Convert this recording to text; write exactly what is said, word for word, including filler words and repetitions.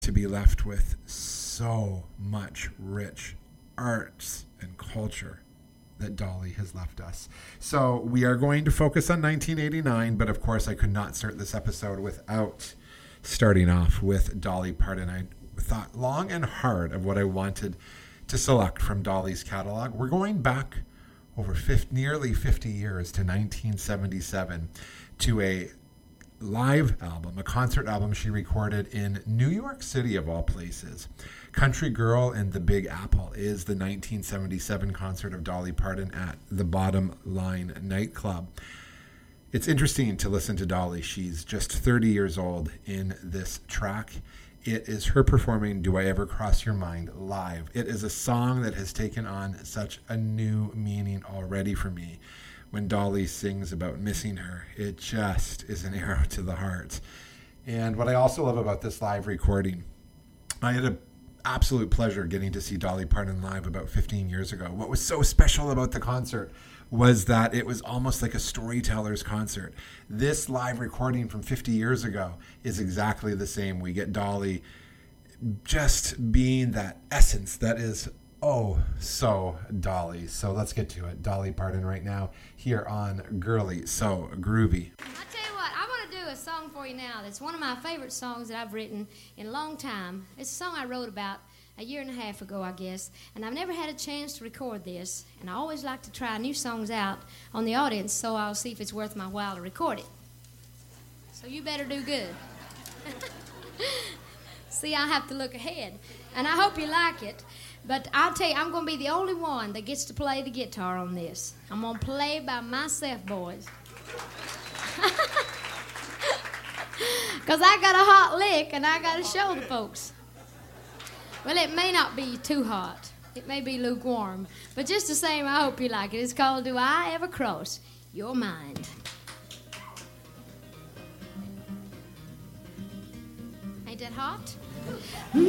to be left with so much rich arts and culture that Dolly has left us. So we are going to focus on nineteen eighty-nine, but of course I could not start this episode without starting off with Dolly Parton. I thought long and hard of what I wanted to select from Dolly's catalog. We're going back over fifty, nearly fifty years to nineteen seventy-seven to a live album, a concert album she recorded in New York City, of all places. Country Girl and the Big Apple is the nineteen seventy-seven concert of Dolly Parton at the Bottom Line nightclub. It's interesting to listen to Dolly. She's just thirty years old in this track. It is her performing Do I Ever Cross Your Mind live. It is a song that has taken on such a new meaning already for me. When Dolly sings about missing her, it just is an arrow to the heart. And what I also love about this live recording, I had an absolute pleasure getting to see Dolly Parton live about fifteen years ago. What was so special about the concert was that it was almost like a storyteller's concert. This live recording from fifty years ago is exactly the same. We get Dolly just being that essence that is oh so Dolly. So let's get to it. Dolly Parton right now here on Girly So Groovy. I tell you what, I want to do a song for you now that's one of my favorite songs that I've written in a long time. It's a song I wrote about a year and a half ago, I guess, and I've never had a chance to record this, and I always like to try new songs out on the audience, so I'll see if it's worth my while to record it. So you better do good. See, I have to look ahead, and I hope you like it, but I'll tell you, I'm going to be the only one that gets to play the guitar on this. I'm going to play by myself, boys. Because I got a hot lick, and I got to show the folks. Well, it may not be too hot. It may be lukewarm. But just the same, I hope you like it. It's called Do I Ever Cross Your Mind? Ain't that hot?